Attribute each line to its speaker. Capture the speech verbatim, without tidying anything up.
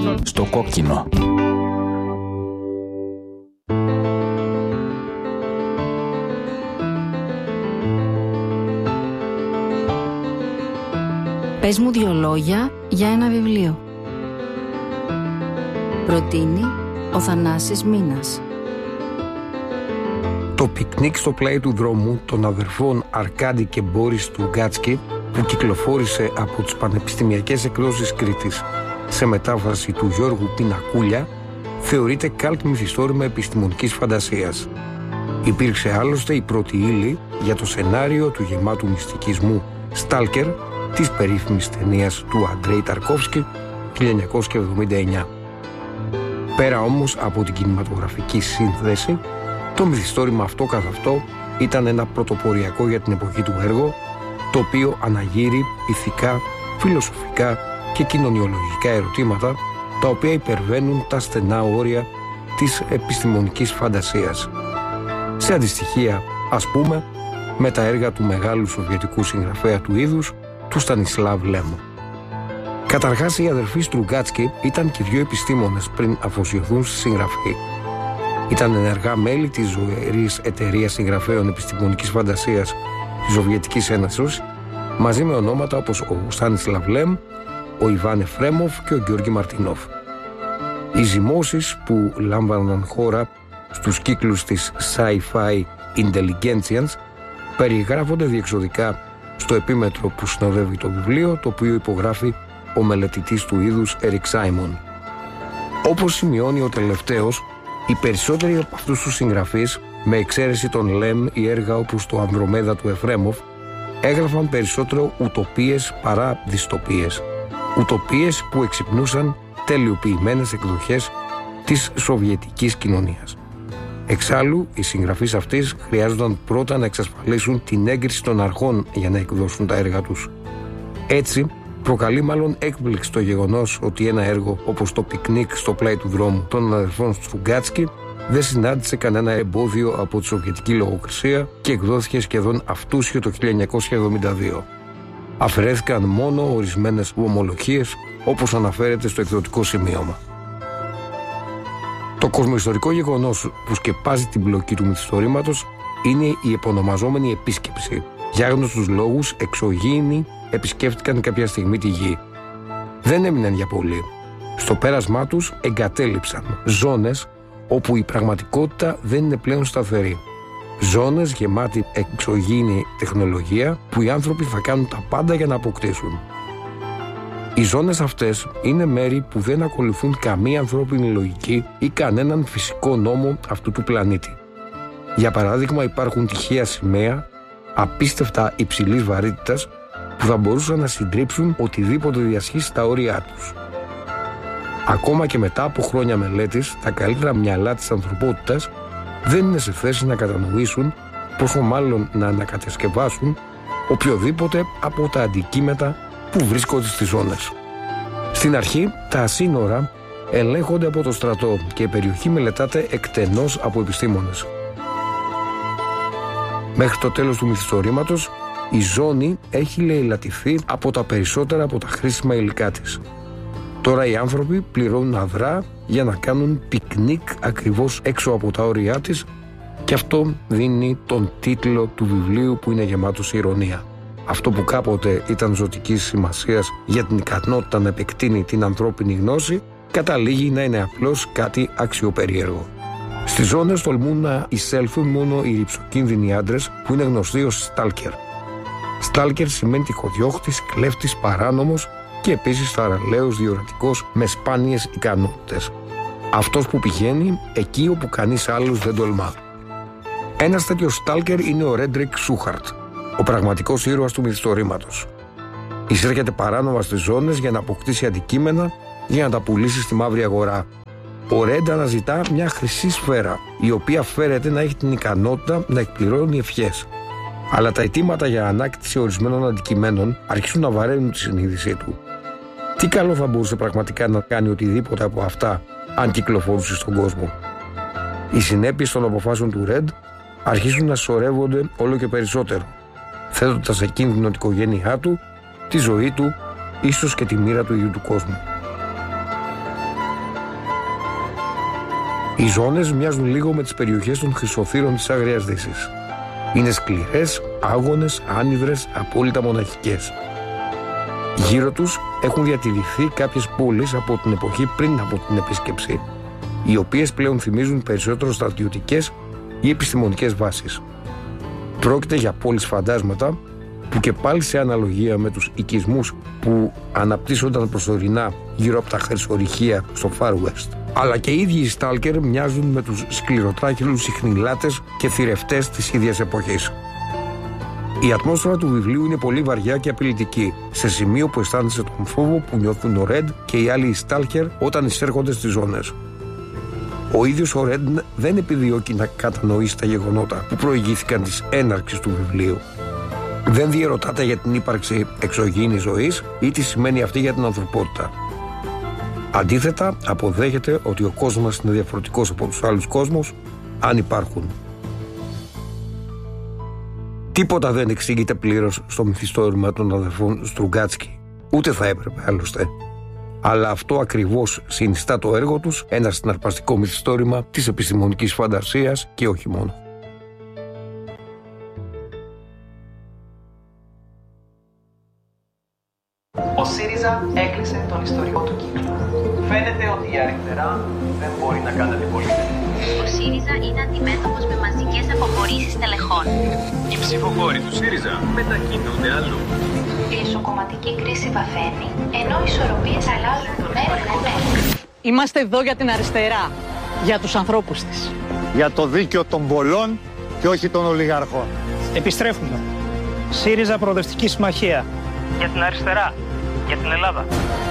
Speaker 1: στο κόκκινο.
Speaker 2: Πες μου δύο λόγια για ένα βιβλίο. Προτείνει ο Θανάσης Μήνας.
Speaker 3: Το πικνίκ στο πλάι του δρόμου των αδερφών Αρκάντη και Μπόρις Στρουγκάτσκι, που κυκλοφόρησε από τις Πανεπιστημιακές Εκδόσεις Κρήτης σε μετάφραση του Γιώργου Πινακούλια, θεωρείται καλτ μυθιστόρημα επιστημονικής φαντασίας. Υπήρξε άλλωστε η πρώτη ύλη για το σενάριο του γεμάτου μυστικισμού Στάλκερ της περίφημης ταινίας του Αντρέι Ταρκόφσκι χίλια εννιακόσια εβδομήντα εννιά. Πέρα όμως από την κινηματογραφική σύνθεση, το μυθιστόρημα αυτό καθ' αυτό ήταν ένα πρωτοποριακό για την εποχή του έργο, το οποίο αναγείρει ηθικά, φιλοσοφικά και κοινωνιολογικά ερωτήματα, τα οποία υπερβαίνουν τα στενά όρια της επιστημονικής φαντασίας. Σε αντιστοιχεία, ας πούμε, με τα έργα του μεγάλου σοβιετικού συγγραφέα του είδους, του Στανισλάβ Λέμ. Καταρχάς, οι αδερφοί Στρουγκάτσκι ήταν και δύο επιστήμονες πριν αφοσιωθούν στη συγγραφή. Ήταν ενεργά μέλη της ζωηρής εταιρείας συγγραφέων επιστημονικής φαντασίας της Σοβιετικής Ένωσης, μαζί με ονόματα όπως ο Στάνισλαβ Λέμ, ο Ιβάν Εφρέμοφ και ο Γιώργη Μαρτινόφ. Οι ζυμώσεις που λάμβαναν χώρα στους κύκλους της Sci-Fi Intelligentsians περιγράφονται διεξοδικά στο επίμετρο που συνοδεύει το βιβλίο, το οποίο υπογράφει ο μελετητής του είδους Ερικ Σάιμον. Όπως σημειώνει ο τελευταίος, οι περισσότεροι από αυτούς τους συγγραφείς, με εξαίρεση τον Λέμ ή έργα όπως το Ανδρομέδα του Εφρέμοφ, έγραφαν περισσότερο ουτοπίες παρά δυστοπίες. Ουτοπίες που εξυπνούσαν τελειοποιημένες εκδοχές της σοβιετικής κοινωνίας. Εξάλλου, οι συγγραφείς αυτής χρειάζονταν πρώτα να εξασφαλίσουν την έγκριση των αρχών για να εκδώσουν τα έργα τους. Έτσι, προκαλεί μάλλον έκπληξη το γεγονός ότι ένα έργο όπως το πικνίκ στο πλάι του δρόμου των αδερφών Στρουγκάτσκι δεν συνάντησε κανένα εμπόδιο από τη σοβιετική λογοκρισία και εκδόθηκε σχεδόν αυτούσιο το χίλια εννιακόσια εβδομήντα δύο. Αφαιρέθηκαν μόνο ορισμένες ομολογίες, όπως αναφέρεται στο εκδοτικό σημείωμα. Το κοσμοϊστορικό γεγονός που σκεπάζει την πλοκή του μυθιστορήματος είναι η επωνομαζόμενη επίσκεψη. Για άγνωστους λόγους, εξωγήινοι επισκέφτηκαν κάποια στιγμή τη γη. Δεν έμειναν για πολύ. Στο πέρασμά τους εγκατέλειψαν ζώνες όπου η πραγματικότητα δεν είναι πλέον σταθερή. Ζώνες γεμάτη εξωγήινη τεχνολογία που οι άνθρωποι θα κάνουν τα πάντα για να αποκτήσουν. Οι ζώνες αυτές είναι μέρη που δεν ακολουθούν καμία ανθρώπινη λογική ή κανέναν φυσικό νόμο αυτού του πλανήτη. Για παράδειγμα, υπάρχουν τυχαία σημαία απίστευτα υψηλής βαρύτητας που θα μπορούσαν να συντρίψουν οτιδήποτε διασχίσει τα όρια τους. Ακόμα και μετά από χρόνια μελέτης, τα καλύτερα μυαλά της ανθρωπότητας δεν είναι σε θέση να κατανοήσουν, πόσο μάλλον να ανακατασκευάσουν οποιοδήποτε από τα αντικείμενα που βρίσκονται στις ζώνες. Στην αρχή, τα σύνορα ελέγχονται από το στρατό και η περιοχή μελετάται εκτενώς από επιστήμονες. Μέχρι το τέλος του μυθιστορήματος, η ζώνη έχει λαιλατηθεί από τα περισσότερα από τα χρήσιμα υλικά της. Τώρα οι άνθρωποι πληρώνουν αδρά για να κάνουν πικνίκ ακριβώς έξω από τα όρια της, και αυτό δίνει τον τίτλο του βιβλίου, που είναι γεμάτος ηρωνία. Αυτό που κάποτε ήταν ζωτικής σημασίας για την ικανότητα να επεκτείνει την ανθρώπινη γνώση, καταλήγει να είναι απλώς κάτι αξιοπερίεργο. Στις ζώνες τολμούν να εισέλθουν μόνο οι ρυψοκίνδυνοι άντρες που είναι γνωστοί ως Στάλκερ. Στάλκερ σημαίνει τυχοδιώχτης, κλέφτης, παράνομος και επίσης θαραλέος διορατικός με σπάνιες ικανότητες. Αυτός που πηγαίνει εκεί όπου κανείς άλλος δεν τολμά. Ένας τέτοιος Στάλκερ είναι ο Ρέντρικ Σούχαρτ, ο πραγματικός ήρωας του μυθιστορήματος. Εισέρχεται παράνομα στις ζώνες για να αποκτήσει αντικείμενα για να τα πουλήσει στη μαύρη αγορά. Ο Ρέντ αναζητά μια χρυσή σφαίρα, η οποία φέρεται να έχει την ικανότητα να εκπληρώνει ευχές. Αλλά τα αιτήματα για ανάκτηση ορισμένων αντικειμένων αρχίζουν να βαραίνουν τη συνείδησή του. Τι καλό θα μπορούσε πραγματικά να κάνει οτιδήποτε από αυτά αν κυκλοφορούσε στον κόσμο? Οι συνέπειες των αποφάσεων του Ρέντ αρχίζουν να σωρεύονται όλο και περισσότερο, θέτοντας σε κίνδυνο την οικογένειά του, τη ζωή του, ίσως και τη μοίρα του ίδιου του κόσμου. Οι ζώνες μοιάζουν λίγο με τις περιοχές των Χρυσοθύρων της Άγριας Δύσης. Είναι σκληρές, άγονες, άνυδρες, απόλυτα μοναχικές. Γύρω τους έχουν διατηρηθεί κάποιες πόλεις από την εποχή πριν από την επίσκεψη, οι οποίες πλέον θυμίζουν περισσότερο στρατιωτικές ή επιστημονικές βάσεις. Πρόκειται για πόλεις φαντάσματα που και πάλι σε αναλογία με τους οικισμούς που αναπτύσσονταν προσωρινά γύρω από τα χρυσορυχεία στο Far West. Αλλά και οι ίδιοι οι Στάλκερ μοιάζουν με τους σκληροτράχυλους συχνηλάτες και θηρευτές της ίδιας εποχής. Η ατμόσφαιρα του βιβλίου είναι πολύ βαριά και απειλητική, σε σημείο που αισθάνεσαι τον φόβο που νιώθουν ο Ρεντ και οι άλλοι Στάλκερ όταν εισέρχονται στις ζώνες. Ο ίδιος ο Ρεντ δεν επιδιώκει να κατανοήσει τα γεγονότα που προηγήθηκαν της έναρξης του βιβλίου. Δεν διερωτάται για την ύπαρξη εξωγήινης ζωής ή τι σημαίνει αυτή για την ανθρωπότητα. Αντίθετα, αποδέχεται ότι ο κόσμος μας είναι διαφορετικός από τους άλλους κόσμους, αν υπάρχουν. Τίποτα δεν εξηγείται πλήρως στο μυθιστόρημα των αδερφών Στρουγκάτσκι, ούτε θα έπρεπε άλλωστε. Αλλά αυτό ακριβώς συνιστά το έργο τους ένα συναρπαστικό μυθιστόρημα της επιστημονικής φαντασίας και όχι μόνο.
Speaker 1: Ο ΣΥΡΙΖΑ έκλεισε τον ιστορικό του κύκλο. Φαίνεται ότι η αριστερά δεν μπορεί να κάνει αντιπολίτευση.
Speaker 4: Ο ΣΥΡΙΖΑ είναι αντιμέτωπος με μαζικές αποχωρήσεις τελεχών.
Speaker 5: Οι ψηφοφόροι του ΣΥΡΙΖΑ μετακινούνται αλλού.
Speaker 4: Η εσωκομματική κρίση βαθαίνει, ενώ οι ισορροπίες αλλάζουν μέρα με μέρα.
Speaker 6: Είμαστε εδώ για την αριστερά, για τους ανθρώπους της.
Speaker 7: Για το δίκαιο των πολλών και όχι των ολιγαρχών.
Speaker 8: Επιστρέφουμε. ΣΥΡΙΖΑ Προοδευτική Συμμαχία.
Speaker 5: Για την αριστερά, για την Ελλάδα.